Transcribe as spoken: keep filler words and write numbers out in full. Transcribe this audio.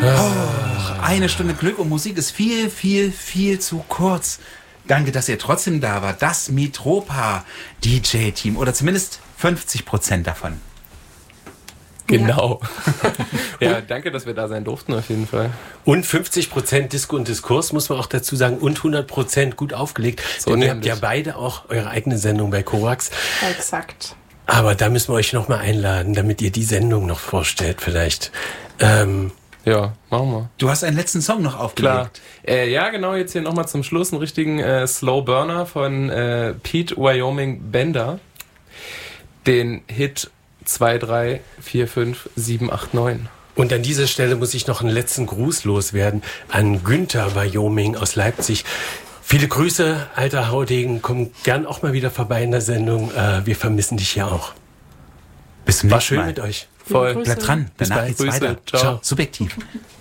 Oh, eine Stunde Glück und Musik ist viel, viel, viel zu kurz. Danke, dass ihr trotzdem da wart. Das Mitropa D J-Team oder zumindest fünfzig Prozent davon. Genau. Ja, danke, dass wir da sein durften auf jeden Fall. Und fünfzig Prozent Disco und Diskurs, muss man auch dazu sagen, und hundert Prozent gut aufgelegt. So Denn ihr nämlich. habt ja beide auch eure eigene Sendung bei Korax. Exakt. Aber da müssen wir euch nochmal einladen, damit ihr die Sendung noch vorstellt vielleicht. Ähm, Ja, machen wir. Du hast einen letzten Song noch aufgelegt. Klar. Äh, ja, genau, jetzt hier nochmal zum Schluss einen richtigen äh, Slow Burner von äh, Pete Wyoming Bender. Den Hit zwei drei vier fünf sieben acht neun. Und an dieser Stelle muss ich noch einen letzten Gruß loswerden an Günther Wyoming aus Leipzig. Viele Grüße, alter Haudegen. Komm gern auch mal wieder vorbei in der Sendung. Äh, wir vermissen dich ja auch. Bis zum War nächsten schön Mal. mit euch. Voll. Grüße. Bleibt dran, Bis danach bald. geht's Grüße. weiter. Ciao. Subjektiv.